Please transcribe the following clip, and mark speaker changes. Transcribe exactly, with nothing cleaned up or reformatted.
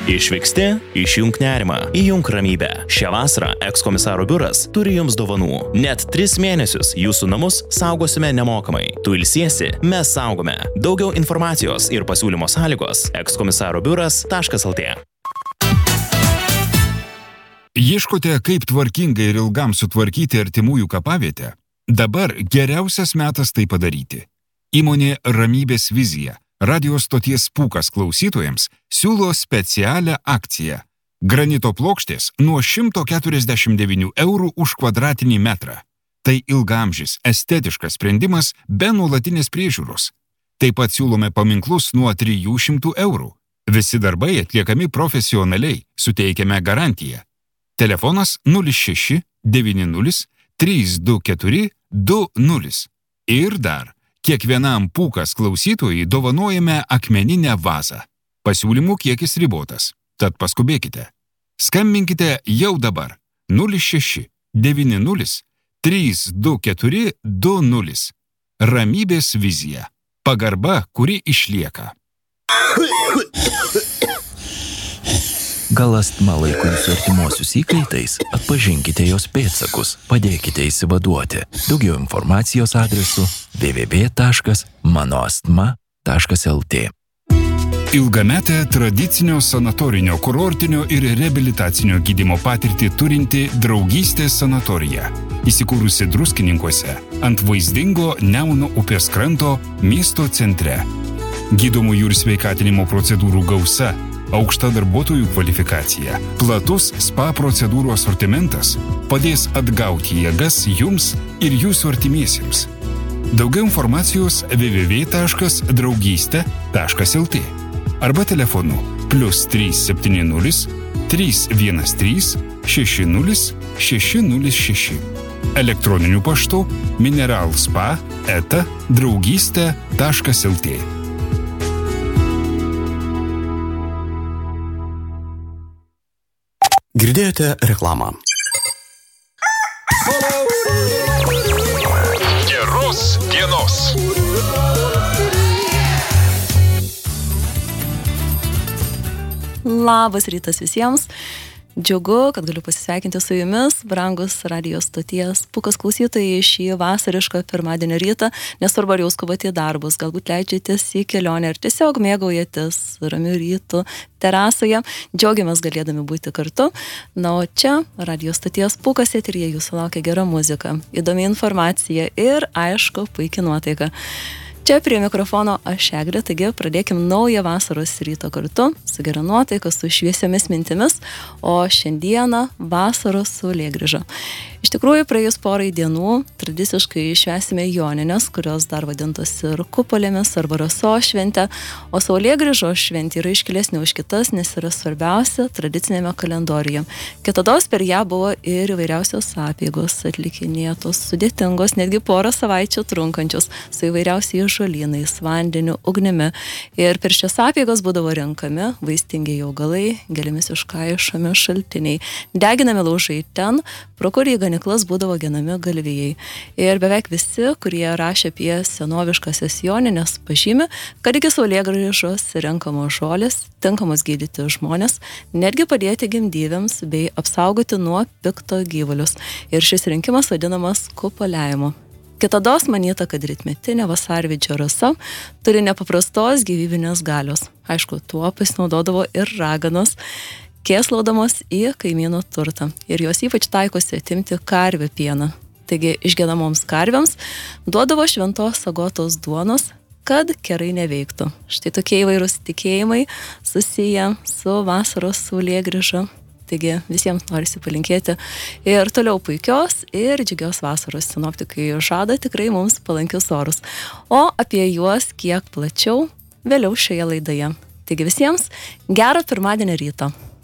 Speaker 1: Išvyksti, išjunk nerimą, įjunk ramybę. Šią vasarą ekskomisaro biuras turi jums dovanų. Net tris mėnesius jūsų namus saugosime nemokamai. Tu ilsiesi, mes saugome. Daugiau informacijos ir pasiūlymo sąlygos ekskomisaro biuras taškas lt.
Speaker 2: Ieškote, kaip tvarkingai ir ilgam sutvarkyti artimųjų kapavietę? Dabar geriausias metas tai padaryti. Įmonė Ramybės vizija, radio stoties Pūkas klausytojams, siūlo specialią akciją. Granito plokštės nuo šimto keturiasdešimt devynių eurų už kvadratinį metrą. Tai ilgaamžis, estetiškas sprendimas be nuolatinės priežiūros. Taip pat siūlome paminklus nuo trijų šimtų eurų. Visi darbai atliekami profesionaliai, suteikiame garantiją. Telefonas nulis šeši devyni nulis trys du keturi du nulis. Ir dar, kiekvienam Pūkas klausytojui dovanojame akmeninę vazą. Pasiūlymų kiekis ribotas, tad paskubėkite. Skambinkite jau dabar nulis šeši devyni nulis trys du keturi du nulis. Ramybės vizija. Pagarba, kuri išlieka.
Speaker 3: Gal astma laiko jūsų artimuosius įkaitais? Atpažinkite jos pėdsakus, padėkite išsivaduoti. Daugiau informacijos adresu w w w taškas mano astma taškas lt.
Speaker 2: Ilgametę tradicinio sanatorinio, kurortinio ir reabilitacinio gydymo patirtį turinti Draugystės sanatorija. Įsikūrusi Druskininkuose ant vaizdingo Nemuno upės kranto miesto centre. Gydomųjų ir sveikatinimo procedūrų gausa, aukšta darbuotojų kvalifikacija, platus spa procedūrų asortimentas padės atgauti jėgas jums ir jūsų artimiesiems. Daugiau informacijos w w w taškas draugystė taškas lt arba telefonu plius trys septyni nulis trys vienas trys šeši nulis šeši nulis šeši. Elektroniniu paštu mineralspa eta draugystė taškas lt.
Speaker 4: Girdėjote reklamą.
Speaker 2: Geros dienos.
Speaker 5: Labas rytas visiems. Džiugu, kad galiu pasisveikinti su jumis, brangus radijos stoties Pūkas klausytojai šį vasarišką pirmadienio rytą, nesvarbu ar jau skubate į darbus, galbūt leidžiatės į kelionę ir tiesiog mėgaujatės ramiu rytu terasoje, džiaugiamės galėdami būti kartu. Na, o čia radijos stoties Pūkas eteryje jūsų laukia gera muzika, įdomi informacija ir, aišku, puikia nuotaika. Čia prie mikrofono aš Eglė, taigi pradėkim naują vasaros ryto kartu, su gera nuotaika, su šviesiomis mintimis, o šiandieną vasaros saulėgrįža. Iš tikrųjų, praėjus porai dienų tradiciškai švęsime Jonines, kurios dar vadintos ir kupolėmis arba rasos šventė, o saulėgrįžo šventė yra iškilesnė už kitas, nes yra svarbiausia tradicinėme kalendoriuje. Kitados per ją buvo ir įvairiausios apeigos atlikinėtos, sudėtingos, netgi porą savaičių trunkančios, su įvairiausiais žolynais, vandeniu, ugnimi. Ir per šias apeigos būdavo renkami vaistingi augalai, gėlėmis iškaišomi šaltiniai, deginami laužai ten, pro kurį ganyklas būdavo genami galvijai. Ir beveik visi, kurie rašė apie senoviškasias Jonines, pažymi, kad iki saulėgrįžos renkamos žolės, tinkamos gydyti žmonės, netgi padėti gimdyvėms bei apsaugoti nuo pikto gyvulius. Ir šis rinkimas vadinamas kupoliavimu. Kitados manyta, kad rytmetinė vasarvidžio rasa turi nepaprastos gyvybinės galios. Aišku, tuo pasinaudodavo ir raganos, kėslaudamos į kaimynų turtą. Ir jos ypač taikosi atimti karvių pieną. Taigi išgedamoms karvėms duodavo šventos agotos duonos, kad kerai neveiktų. Štai tokie įvairūs tikėjimai susiję su vasaros saulėgrįža. Taigi visiems norisi palinkėti ir toliau puikios ir džiugios vasaros. Sinoptikai žada tikrai mums palankius orus. O apie juos kiek plačiau vėliau šioje laidoje. Taigi visiems gero pirmadienio ryto.